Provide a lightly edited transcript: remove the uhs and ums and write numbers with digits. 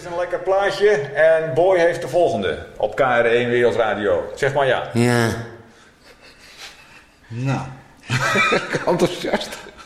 is een lekker plaatje en Boy heeft de volgende op KR1 Wereldradio. Zeg maar ja. Ja. Nou. Enthousiast.